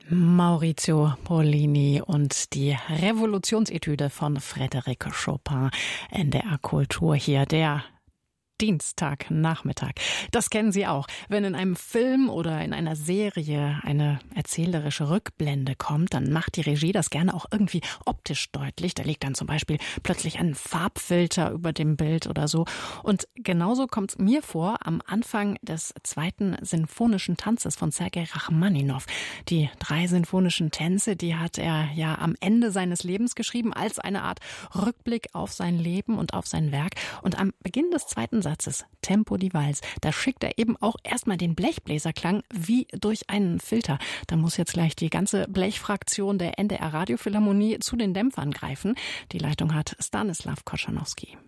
Maurizio Pollini und die Revolutionsetüde von Frédéric Chopin. NDR Kultur hier, der Dienstagnachmittag. Das kennen Sie auch. Wenn in einem Film oder in einer Serie eine erzählerische Rückblende kommt, dann macht die Regie das gerne auch irgendwie optisch deutlich. Da liegt dann zum Beispiel plötzlich ein Farbfilter über dem Bild oder so. Und genauso kommt es mir vor am Anfang des 2. Sinfonischen Tanzes von Sergei Rachmaninow. Die 3 sinfonischen Tänze, die hat er ja am Ende seines Lebens geschrieben, als eine Art Rückblick auf sein Leben und auf sein Werk. Und am Beginn des 2. Satzes, Tempo di Vals, da schickt er eben auch erstmal den Blechbläserklang wie durch einen Filter. Da muss jetzt gleich die ganze Blechfraktion der NDR Radiophilharmonie zu den Dämpfern greifen. Die Leitung hat Stanislav Koschanowski.